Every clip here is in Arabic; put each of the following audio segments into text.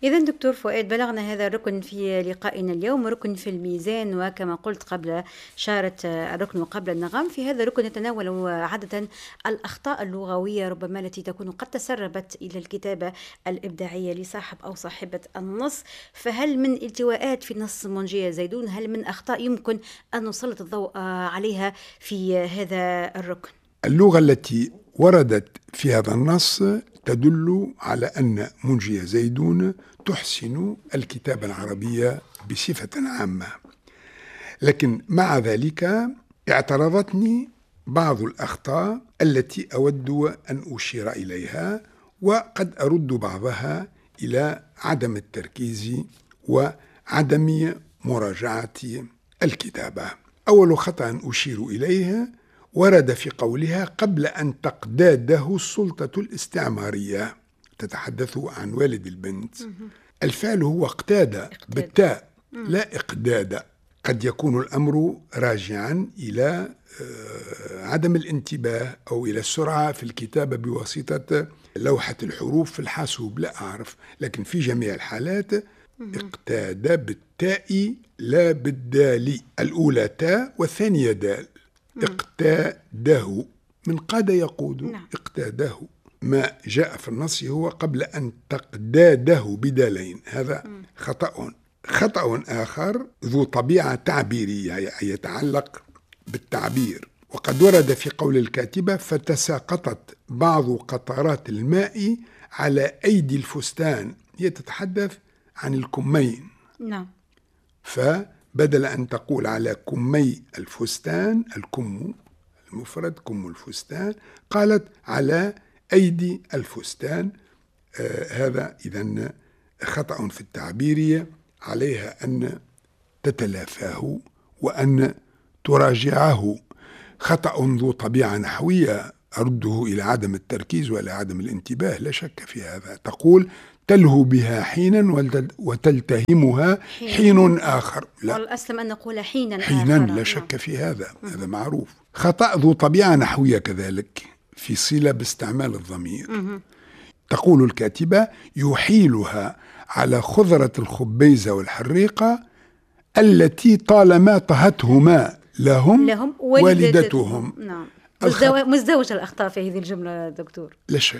إذا دكتور فؤاد، بلغنا هذا الركن في لقائنا اليوم، ركن في الميزان، وكما قلت قبل شارة الركن وقبل النغم، في هذا الركن نتناول عادة الأخطاء اللغوية ربما التي تكون قد تسربت إلى الكتابة الإبداعية لصاحب أو صاحبة النص. فهل من التواءات في نص منجية زيدون؟ هل من أخطاء يمكن أن نسلط الضوء عليها في هذا الركن؟ اللغة التي وردت في هذا النص تدل على أن منجية زيدون تحسن الكتابة العربية بصفة عامة، لكن مع ذلك اعترضتني بعض الأخطاء التي أود أن أشير إليها، وقد أرد بعضها إلى عدم التركيز وعدم مراجعة الكتابة. أول خطأ أشير إليه ورد في قولها قبل أن تقداده السلطة الاستعمارية، تتحدث عن والد البنت. الفعل هو اقتاد بالتاء لا اقداد. قد يكون الأمر راجعا إلى عدم الانتباه أو إلى السرعة في الكتابة بواسطة لوحة الحروف في الحاسوب، لا أعرف، لكن في جميع الحالات اقتاد بالتاء لا بالدال، الأولى تاء والثانية دال. اقتاده من قاد يقود، اقتاده. ما جاء في النص هو قبل أن تقداده بدالين، هذا خطأ. خطأ آخر ذو طبيعة تعبيرية يتعلق بالتعبير، وقد ورد في قول الكاتبة فتساقطت بعض قطرات الماء على أيدي الفستان، هي تتحدث عن الكمين. نعم. فبدل أن تقول على كمي الفستان، الكم المفرد كم الفستان، قالت على أيدي الفستان. هذا إذن خطأ في التعبير، عليها أن تتلافاه وأن تراجعه. خطأ ذو طبيعة نحوية أرده إلى عدم التركيز وإلى عدم الانتباه، لا شك في هذا. تقول تلهو بها حينا وتلتهمها حين آخر، لا، والأسلم أن نقول حينا حينا، آخر. لا شك في هذا، هذا معروف. خطأ ذو طبيعة نحوية كذلك في صلة باستعمال الضمير. تقول الكاتبة يحيلها على خضرة الخبيزة والحريقة التي طالما طهتهما لهم والدتهم. نعم. مزدوجة الأخطاء في هذه الجملة دكتور، لا شك.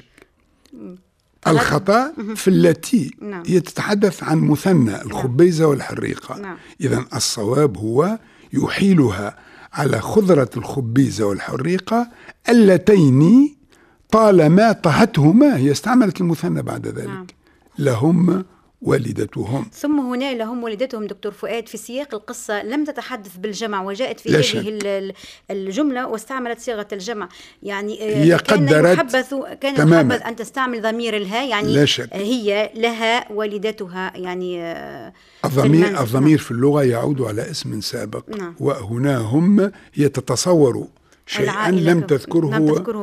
الخطأ في التي هي تتحدث عن مثنى الخبيزة والحريقة. إذن الصواب هو يحيلها على خضرة الخبيزة والحريقة اللتين طالما طهتهما، هي استعملت المثنى بعد ذلك، لهم والدتهم. ثم هنا لهم والدتهم دكتور فؤاد في سياق القصة لم تتحدث بالجمع، وجاءت في هذه الجملة واستعملت صيغة الجمع، يعني كان يحبذ أن تستعمل ضمير الها، يعني هي لها والدتها، يعني الضمير في اللغة يعود على اسم سابق. وهنا هم هي تتصور شيئا لم تذكره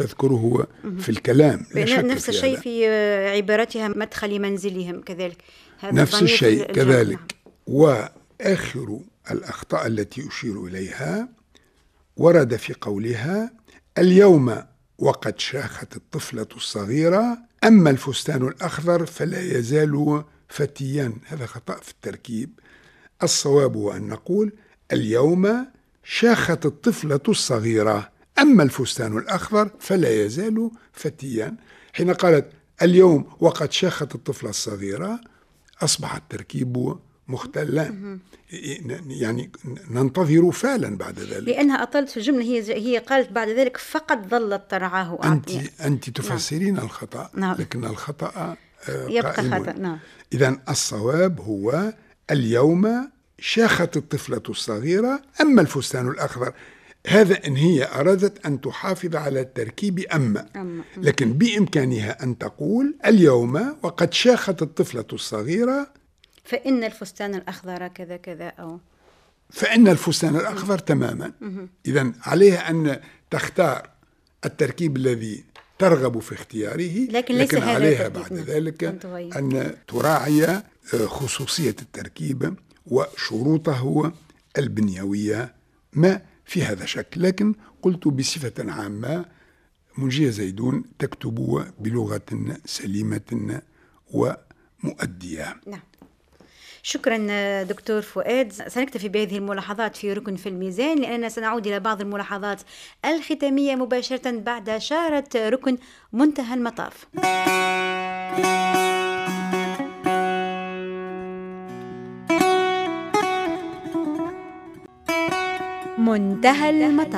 في الكلام. نفس الشيء في عبارتها مدخل منزلهم كذلك، نفس الشيء كذلك. وآخر الأخطاء التي أشير إليها ورد في قولها اليوم وقد شاخت الطفلة الصغيرة أما الفستان الأخضر فلا يزال فتيا. هذا خطأ في التركيب. الصواب هو أن نقول اليوم شاخت الطفلة الصغيرة أما الفستان الأخضر فلا يزال فتيا. حين قالت اليوم وقد شاخت الطفلة الصغيرة أصبح التركيب مختلا، يعني ننتظر فعلا بعد ذلك، لأنها أطلت في الجملة. هي قالت بعد ذلك فقد ظلت ترعاه. أنت تفسرين الخطأ، لكن الخطأ يبقى خطأ. إذن الصواب هو اليوم شاخت الطفلة الصغيرة أما الفستان الأخضر. هذا إن هي أرادت أن تحافظ على التركيب أما، لكن بإمكانها أن تقول اليوم وقد شاخت الطفلة الصغيرة فإن الفستان الأخضر كذا كذا، أو فإن الفستان الأخضر تماما. إذن عليها أن تختار التركيب الذي ترغب في اختياره، لكن عليها بعد ذلك أن تراعي خصوصية التركيب وشروطه البنيوية، ما في هذا شك. لكن قلت بصفة عامة منجية زيدون تكتب بلغة سليمة مؤدية. نعم. شكرا دكتور فؤاد. سنكتفي بهذه الملاحظات في ركن في الميزان، لأننا سنعود إلى بعض الملاحظات الختامية مباشرة بعد شارة ركن منتهى المطاف. منتهى المطاف.